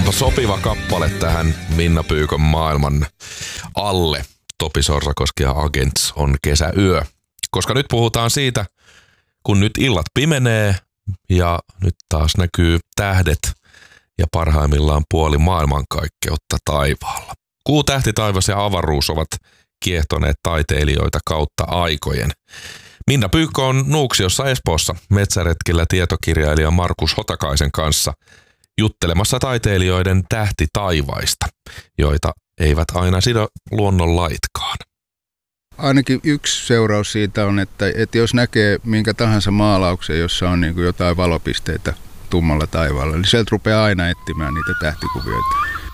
Olipa sopiva kappale tähän Minna Pyykön maailman alle. Topi Sorsakoski ja Agents on kesäyö. Koska nyt puhutaan siitä, kun nyt illat pimenee ja nyt taas näkyy tähdet ja parhaimmillaan puoli maailmankaikkeutta taivaalla. Kuu, tähti, taivas ja avaruus ovat kiehtoneet taiteilijoita kautta aikojen. Minna Pyykkö on Nuuksiossa Espoossa metsäretkillä tietokirjailija Markus Hotakaisen kanssa juttelemassa taiteilijoiden tähtitaivaista, joita eivät aina sido luonnonlaitkaan. Ainakin yksi seuraus siitä on, että jos näkee minkä tahansa maalauksen, jossa on niin kuin jotain valopisteitä tummalla taivaalla, niin sieltä rupeaa aina etsimään niitä tähtikuvioita.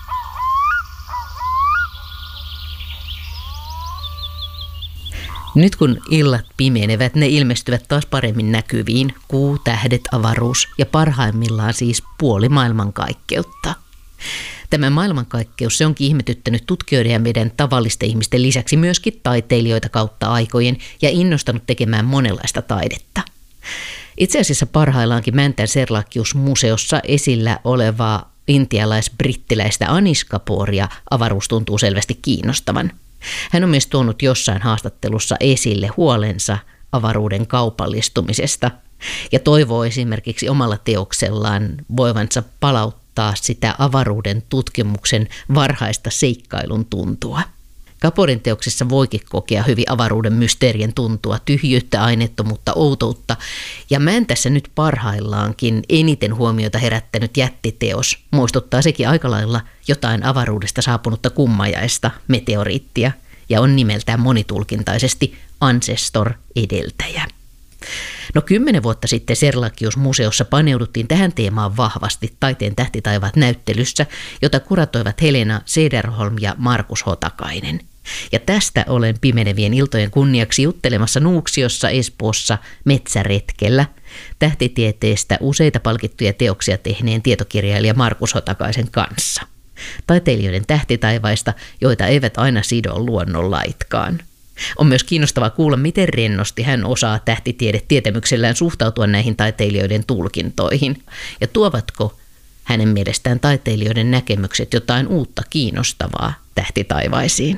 Nyt kun illat pimenevät, ne ilmestyvät taas paremmin näkyviin. Kuu, tähdet, avaruus ja parhaimmillaan siis puoli maailmankaikkeutta. Tämä maailmankaikkeus, se onkin ihmetyttänyt tutkijoiden ja meidän tavallisten ihmisten lisäksi myöskin taiteilijoita kautta aikojen ja innostanut tekemään monenlaista taidetta. Itse asiassa parhaillaankin Mäntän Serlachius-museossa esillä olevaa intialais-brittiläistä Anish Kapooria avaruus tuntuu selvästi kiinnostavan. Hän on myös tuonut jossain haastattelussa esille huolensa avaruuden kaupallistumisesta ja toivoo esimerkiksi omalla teoksellaan voivansa palauttaa sitä avaruuden tutkimuksen varhaista seikkailun tuntua. Kaporin teoksessa voikin kokea hyvin avaruuden mysteerien tuntua, tyhjyyttä, aineettomuutta, outoutta. Ja Mäntässä nyt parhaillaankin eniten huomiota herättänyt jättiteos muistuttaa sekin aika lailla jotain avaruudesta saapunutta kummajaista, meteoriittia, ja on nimeltään monitulkintaisesti Ancestor-edeltäjä. No 10 vuotta sitten Serlachius-museossa paneuduttiin tähän teemaan vahvasti Taiteen tähtitaivaat -näyttelyssä, jota kuratoivat Helena Cederholm ja Markus Hotakainen. Ja tästä olen pimenevien iltojen kunniaksi juttelemassa Nuuksiossa Espoossa metsäretkellä tähtitieteestä useita palkittuja teoksia tehneen tietokirjailija Markus Hotakaisen kanssa. Taiteilijoiden tähtitaivaista, joita eivät aina sido luonnonlaitkaan. On myös kiinnostavaa kuulla, miten rennosti hän osaa tähtitiedetietämyksellään suhtautua näihin taiteilijoiden tulkintoihin, ja tuovatko hänen mielestään taiteilijoiden näkemykset jotain uutta kiinnostavaa tähtitaivaisiin.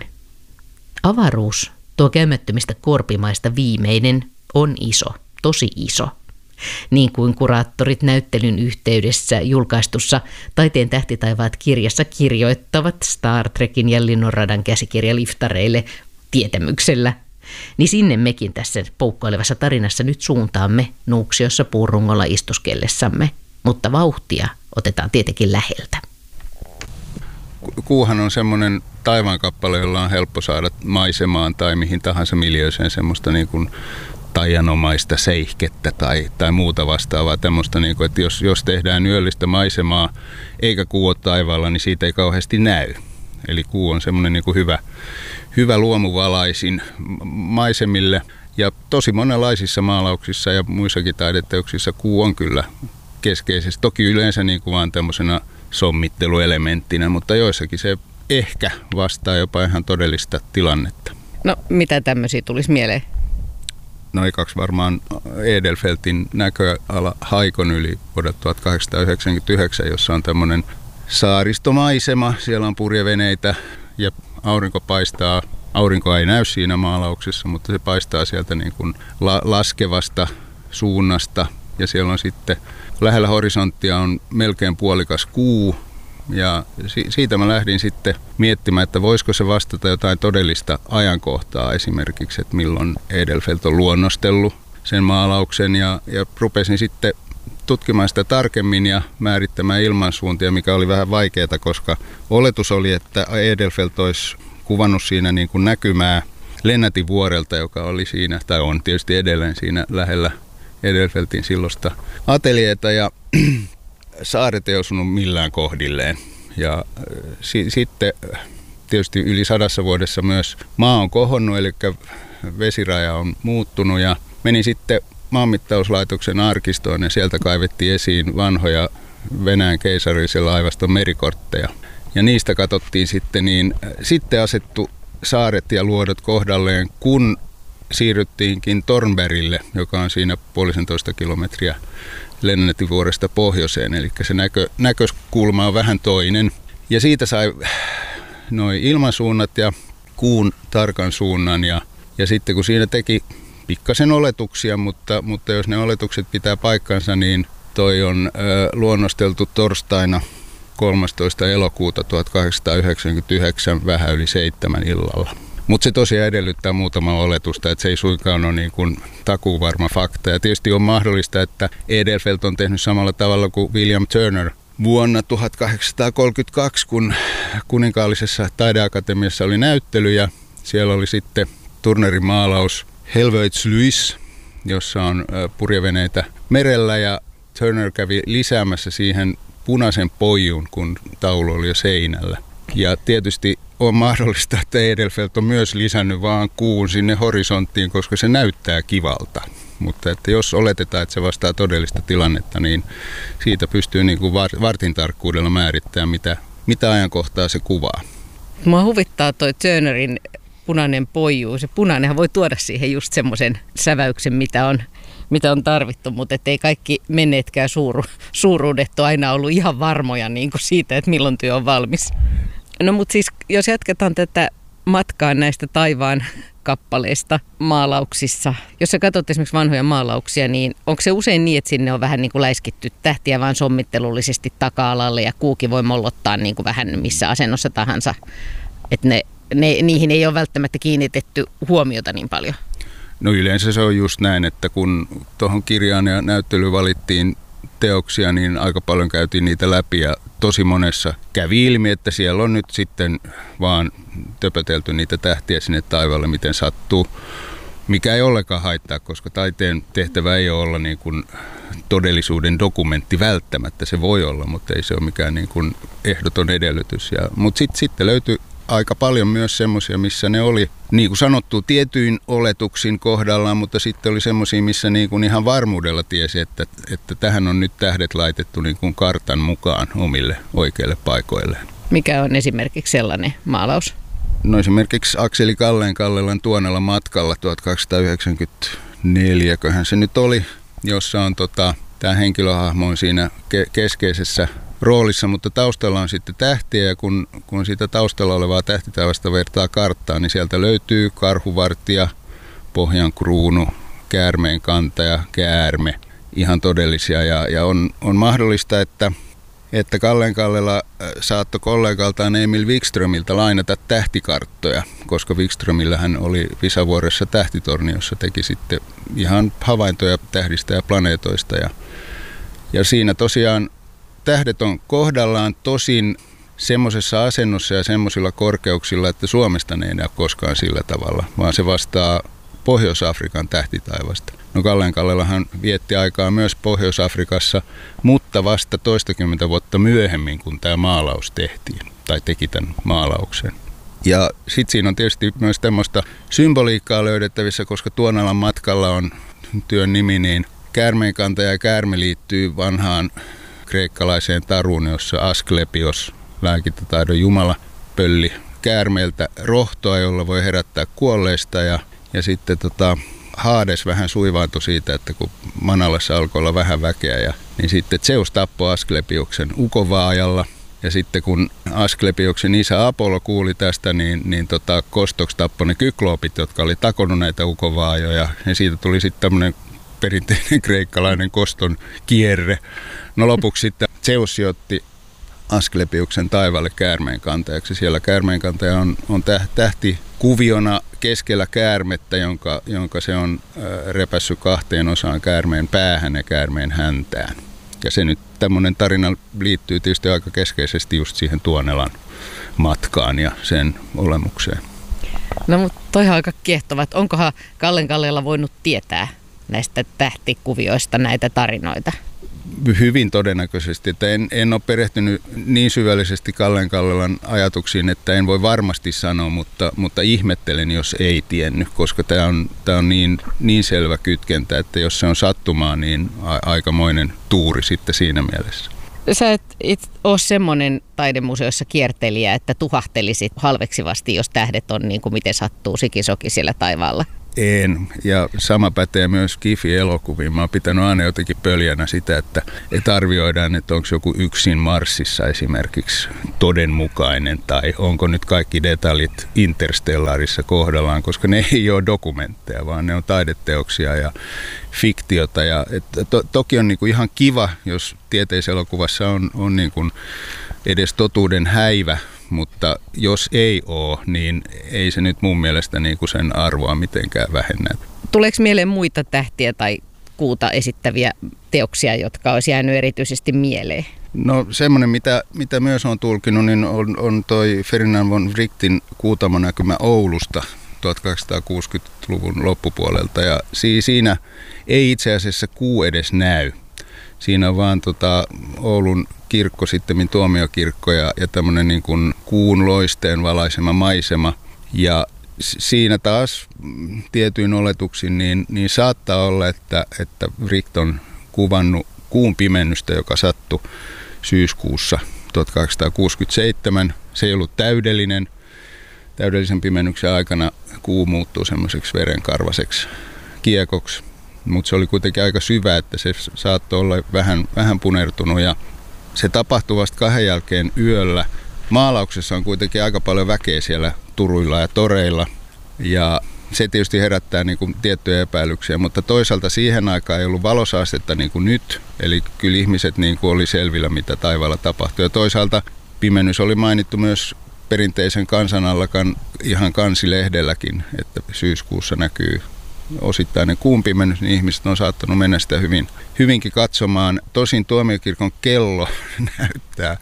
Avaruus, tuo käymättömistä korpimaista viimeinen, on iso, tosi iso. Niin kuin kuraattorit näyttelyn yhteydessä julkaistussa Taiteen tähtitaivaat -kirjassa kirjoittavat Star Trekin ja Linnunradan käsikirjaliftareille tietämyksellä, niin sinne mekin tässä poukkoilevassa tarinassa nyt suuntaamme Nuuksiossa puurungolla istuskellessamme, mutta vauhtia otetaan tietenkin läheltä. Kuuhan on semmoinen taivaankappale, jolla on helppo saada maisemaan tai mihin tahansa miljööseen semmoista niin kuin taianomaista seihkettä tai muuta vastaavaa. Tämmöistä, niin kuin, että jos tehdään yöllistä maisemaa eikä kuu ole taivaalla, niin siitä ei kauheasti näy. Eli kuu on semmoinen niin kuin hyvä luomuvalaisin maisemille. Ja tosi monenlaisissa maalauksissa ja muissakin taideteoksissa kuu on kyllä keskeisesti. Toki yleensä niin kuin vaan tämmöisenä sommitteluelementtinä, mutta joissakin se ehkä vastaa jopa ihan todellista tilannetta. No, mitä tämmöisiä tulisi mieleen? No ekaksi varmaan Edelfeltin näköala Haikon yli vuodelta 1899, jossa on tämmöinen saaristomaisema. Siellä on purjeveneitä ja aurinko paistaa. Aurinko ei näy siinä maalauksessa, mutta se paistaa sieltä niin kuin laskevasta suunnasta. Ja siellä on sitten lähellä horisonttia on melkein puolikas kuu. Ja siitä mä lähdin sitten miettimään, että voisiko se vastata jotain todellista ajankohtaa esimerkiksi, että milloin Edelfelt on luonnostellut sen maalauksen. Ja rupesin sitten tutkimaan sitä tarkemmin ja määrittämään ilmansuuntia, mikä oli vähän vaikeaa, koska oletus oli, että Edelfelt olisi kuvannut siinä niin kuin näkymää Lennätin vuorelta, joka oli siinä, tai on tietysti edelleen siinä lähellä Edelfeltin silloista ateljeeta, ja saaret ei osunut millään kohdilleen. Ja sitten tietysti yli 100 vuodessa myös maa on kohonnut, eli vesiraja on muuttunut, ja menin sitten Maanmittauslaitoksen arkistoon ja sieltä kaivettiin esiin vanhoja Venäjän keisarillisen laivaston merikortteja. Ja niistä katsottiin sitten, niin sitten asettu saaret ja luodot kohdalleen, kun siirryttiinkin Tornbergille, joka on siinä 1,5 kilometriä lennettiin vuoresta pohjoiseen, eli se näkökulma on vähän toinen. Ja siitä sai noi ilmansuunnat ja kuun tarkan suunnan ja sitten kun siinä teki pikkasen oletuksia, mutta jos ne oletukset pitää paikkansa, niin toi on luonnosteltu torstaina 13. elokuuta 1899 vähän yli 7 illalla. Mutta se tosiaan edellyttää muutama oletusta, että se ei suinkaan ole niin kuin takuuvarma fakta. Ja tietysti on mahdollista, että Edelfelt on tehnyt samalla tavalla kuin William Turner vuonna 1832, kun kuninkaallisessa taideakatemiassa oli näyttely ja siellä oli sitten Turnerin maalaus Helvoetsluis, jossa on purjeveneitä merellä ja Turner kävi lisäämässä siihen punaisen poijun, kun taulu oli jo seinällä. Ja tietysti on mahdollista, että Edelfelt on myös lisännyt vaan kuun sinne horisonttiin, koska se näyttää kivalta. Mutta että jos oletetaan, että se vastaa todellista tilannetta, niin siitä pystyy niin kuin vartin tarkkuudella määrittämään, mitä ajankohtaa se kuvaa. Mua huvittaa toi Turnerin punainen poiju. Se punainenhan voi tuoda siihen just semmoisen säväyksen, mitä on tarvittu, mutta ei kaikki menneetkään suuruudet ole aina ollut ihan varmoja niin kuin siitä, että milloin työ on valmis. No mutta siis jos jatketaan tätä matkaa näistä taivaan kappaleista maalauksissa. Jos sä katsot esimerkiksi vanhoja maalauksia, niin onko se usein niin, että sinne on vähän niin kuin läiskitty tähtiä vaan sommittelullisesti taka-alalle ja kuukin voi mollottaa niin kuin vähän missä asennossa tahansa, että niihin ei ole välttämättä kiinnitetty huomiota niin paljon? No yleensä se on just näin, että kun tuohon kirjaan ja näyttelyyn valittiin teoksia, niin aika paljon käytiin niitä läpi ja tosi monessa kävi ilmi, että siellä on nyt sitten vaan töpötelty niitä tähtiä sinne taivaalle, miten sattuu, mikä ei ollenkaan haittaa, koska taiteen tehtävä ei ole olla niin kuin todellisuuden dokumentti välttämättä, se voi olla, mutta ei se ole mikään niin kuin ehdoton edellytys. Mutta sitten löytyi aika paljon myös semmoisia, missä ne oli, niin kuin sanottu, tietyin oletuksin kohdallaan, mutta sitten oli semmoisia, missä niin kuin ihan varmuudella tiesi, että tähän on nyt tähdet laitettu niin kuin kartan mukaan omille oikeille paikoille. Mikä on esimerkiksi sellainen maalaus? No esimerkiksi Akseli Kallenkallelan Tuonelan matkalla 1294, köhän se nyt oli, jossa on tämä henkilöhahmo on siinä keskeisessä roolissa, mutta taustalla on sitten tähtiä ja kun sitä taustalla olevaa tähtitaivasta vertaa karttaan, niin sieltä löytyy karhuvartija, pohjankruunu, käärmeen kantaja, käärme, ihan todellisia ja on mahdollista, että Kallenkallela saattoi kollegaltaan Emil Wikströmiltä lainata tähtikarttoja, koska Wikströmillähän oli Visavuoressa tähtitorni, jossa teki sitten ihan havaintoja tähdistä ja planeetoista ja siinä tosiaan tähdet on kohdallaan, tosin semmoisessa asennossa ja semmoisilla korkeuksilla, että Suomesta ne ei näy koskaan sillä tavalla, vaan se vastaa Pohjois-Afrikan tähtitaivasta. No Kallenkallellahan vietti aikaa myös Pohjois-Afrikassa, mutta vasta toistakymmentä vuotta myöhemmin, kun tämä maalaus tehtiin, tai teki tämän maalauksen. Ja sitten siinä on tietysti myös tämmöistä symboliikkaa löydettävissä, koska Tuonelan matkalla on työn nimi, niin käärmeenkantaja ja käärme liittyy vanhaan kreikkalaiseen taruun, jossa Asklepios, lääkintätaidon jumala, pölli käärmeeltä rohtoa, jolla voi herättää kuolleista ja sitten Hades vähän suivaantui siitä, että kun Manalassa alkoi olla vähän väkeä niin sitten Zeus tappoi Asklepioksen ukovaajalla ja sitten kun Asklepioksen isä Apollo kuuli tästä, niin kostoksi tappoi ne kykloopit, jotka oli takonut näitä ukovaajoja ja siitä tuli sitten tämmöinen perinteinen kreikkalainen koston kierre. No lopuksi sitten Zeus sijoitti Asklepioksen taivaalle käärmeenkantajaksi. Siellä käärmeenkantaja on tähtikuviona keskellä käärmettä, jonka se on repässyt kahteen osaan, käärmeen päähän ja käärmeen häntään. Ja se nyt tämmöinen tarina liittyy tietysti aika keskeisesti just siihen Tuonelan matkaan ja sen olemukseen. No mutta toihan aika kiehtovat. Onkohan Kallenkallela voinut tietää näistä tähtikuvioista näitä tarinoita? Hyvin todennäköisesti, että en ole perehtynyt niin syvällisesti Kallenkallelan ajatuksiin, että en voi varmasti sanoa, mutta ihmettelen, jos ei tiennyt, koska tämä on niin selvä kytkentä, että jos se on sattumaa, niin aikamoinen tuuri sitten siinä mielessä. Sä et ole semmoinen taidemuseossa kiertelijä, että tuhahtelisit halveksivasti, jos tähdet on niin kuin miten sattuu sikisoki siellä taivaalla. En. Ja sama pätee myös Skifi-elokuviin. Mä oon pitänyt aina jotenkin pöljänä sitä, että arvioidaan, että onko joku yksin Marsissa esimerkiksi todenmukainen tai onko nyt kaikki detaljit Interstellarissa kohdallaan, koska ne ei ole dokumentteja, vaan ne on taideteoksia ja fiktiota. Ja, toki on niinku ihan kiva, jos tieteiselokuvassa on niinku edes totuuden häivä, mutta jos ei ole, niin ei se nyt mun mielestä niinku sen arvoa mitenkään vähennä. Tuleeko mieleen muita tähtiä tai kuuta esittäviä teoksia, jotka olisi jäänyt erityisesti mieleen? No semmoinen, mitä myös on tulkinut, niin on toi Ferdinand von Wrightin Kuutamonäkymä Oulusta 1860-luvun loppupuolelta. Ja siinä ei itse asiassa kuu edes näy. Siinä on vaan Oulun kirkko, sittemmin tuomiokirkko ja tämmöinen niin kuin kuun loisteen valaisema maisema. Ja siinä taas tietyin oletuksin niin saattaa olla, että Wright on kuvannut kuun pimennystä, joka sattui syyskuussa 1867. Se ei ollut täydellinen. Täydellisen pimennyksen aikana kuu muuttuu semmoiseksi verenkarvaseksi kiekoksi. Mutta se oli kuitenkin aika syvä, että se saattoi olla vähän punertunut ja se tapahtui vasta 2 jälkeen yöllä. Maalauksessa on kuitenkin aika paljon väkeä siellä turuilla ja toreilla ja se tietysti herättää niin kuin tiettyjä epäilyksiä, mutta toisaalta siihen aikaan ei ollut valosaastetta niin kuin nyt, eli kyllä ihmiset niin kuin oli selvillä, mitä taivaalla tapahtui. Ja toisaalta pimennys oli mainittu myös perinteisen kansanallakan ihan kansilehdelläkin, että syyskuussa näkyy osittainen kuun pimennys, niin ihmiset on saattanut mennä sitä hyvinkin katsomaan. Tosin tuomiokirkon kello näyttää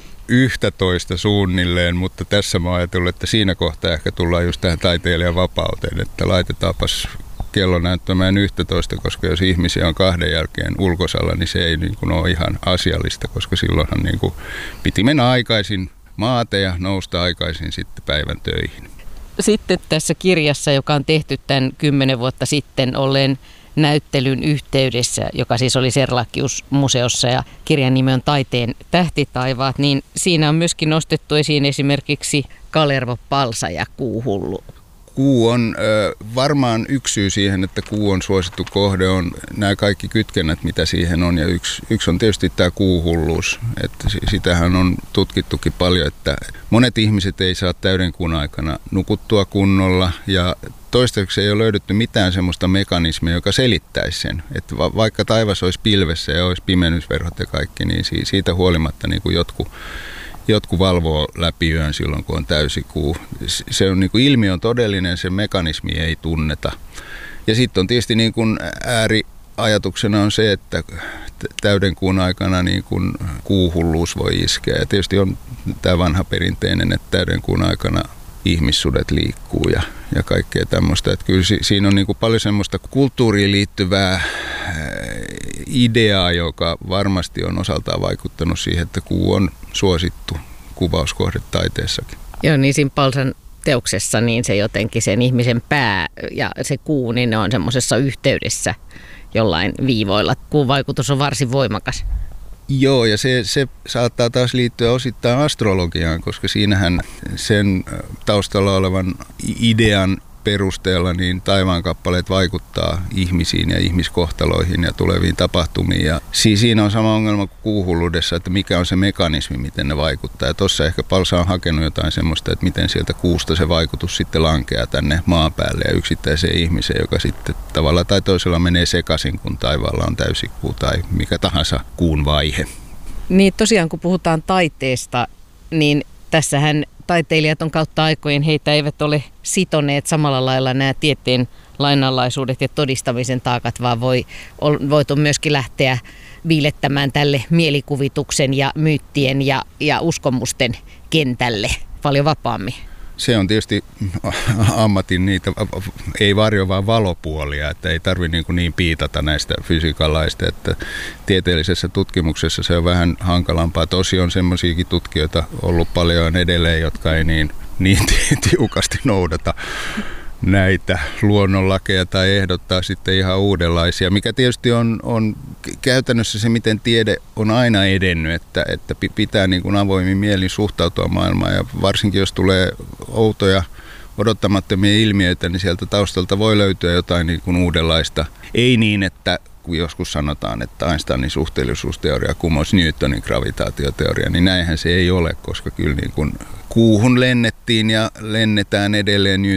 11 suunnilleen, mutta tässä mä ajatellut, että siinä kohtaa ehkä tullaan just tähän taiteilijan vapauteen, että laitetaanpas kello näyttämään 11, koska jos ihmisiä on 2 jälkeen ulkosalla, niin se ei niin kuin ole ihan asiallista, koska silloinhan niin kuin piti mennä aikaisin maate ja nousta aikaisin sitten päivän töihin. Sitten tässä kirjassa, joka on tehty tämän 10 vuotta sitten olleen näyttelyn yhteydessä, joka siis oli Serlachius-museossa ja kirjan nimi on Taiteen tähtitaivaat, niin siinä on myöskin nostettu esiin esimerkiksi Kalervo Palsa ja Kuuhullu. Kuu on varmaan yksi syy siihen, että kuu on suosittu kohde, on nämä kaikki kytkennät, mitä siihen on. Ja yksi on tietysti tämä kuuhulluus. Että sitähän on tutkittukin paljon, että monet ihmiset ei saa täydenkuun aikana nukuttua kunnolla. Ja toistaiseksi ei ole löydetty mitään semmoista mekanismia, joka selittäisi sen. Että vaikka taivas olisi pilvessä ja olisi pimennysverhot ja kaikki, niin siitä huolimatta niin kuin jotkut valvoo läpi yön silloin, kun on täysikuu. Se on, niin kuin ilmiö on todellinen, se mekanismi ei tunneta. Ja sitten on tietysti niin kuin ääriajatuksena on se, että täydenkuun aikana niin kuin kuuhulluus voi iskeä. Ja tietysti on tämä vanha perinteinen, että täydenkuun aikana ihmissudet liikkuu ja kaikkea tämmöistä. Että kyllä siinä on niin kuin paljon semmoista kulttuuriin liittyvää ideaa, joka varmasti on osaltaan vaikuttanut siihen, että kuu on suosittu kuvauskohde taiteessakin. Joo, niin siinä Palsan teoksessa niin se jotenkin sen ihmisen pää ja se kuu, niin ne on semmoisessa yhteydessä jollain viivoilla. Kuun vaikutus on varsin voimakas. Joo, ja se saattaa taas liittyä osittain astrologiaan, koska siinähän sen taustalla olevan idean perusteella niin taivaankappaleet vaikuttaa ihmisiin ja ihmiskohtaloihin ja tuleviin tapahtumiin. Ja siinä on sama ongelma kuin kuuhulluudessa, että mikä on se mekanismi, miten ne vaikuttaa. Ja tuossa ehkä Palsa on hakenut jotain semmoista, että miten sieltä kuusta se vaikutus sitten lankeaa tänne maan päälle ja yksittäiseen ihmiseen, joka sitten tavalla tai toisella menee sekaisin, kun taivaalla on täysikuu tai mikä tahansa kuun vaihe. Niin tosiaan, kun puhutaan taiteesta, niin tässähän taiteilijat on kautta aikojen, heitä eivät ole sitoneet samalla lailla nämä tieteen lainalaisuudet ja todistamisen taakat, vaan voitu myöskin lähteä viilettämään tälle mielikuvituksen ja myyttien ja uskomusten kentälle paljon vapaammin. Se on tietysti ammatin niitä, ei varjo vaan valopuolia, että ei tarvitse niin piitata näistä fysiikan laista, että tieteellisessä tutkimuksessa se on vähän hankalampaa. Tosi on semmoisiakin tutkijoita ollut paljon edelleen, jotka ei niin tiukasti noudata näitä luonnonlakeja tai ehdottaa sitten ihan uudenlaisia, mikä tietysti on käytännössä se, miten tiede on aina edennyt, että pitää niin kuin avoimin mielin suhtautua maailmaan ja varsinkin jos tulee outoja odottamattomia ilmiöitä, niin sieltä taustalta voi löytyä jotain niin kuin uudenlaista. Ei niin, että kun joskus sanotaan, että Einsteinin suhteellisuusteoria kumosi Newtonin gravitaatioteoria, niin näinhän se ei ole, koska kyllä niin kuin kuuhun lennettiin ja lennetään edelleen